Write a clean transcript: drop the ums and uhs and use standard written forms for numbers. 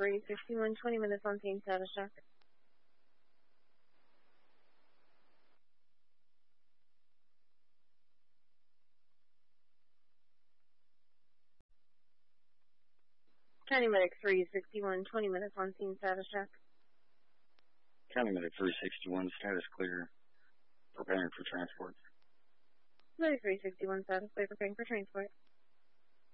361, 20 minutes on scene, status check. County Medic 361, 20 minutes on scene, status check. County Medic 361, status clear, preparing for transport. Medic 361, status clear, preparing for transport.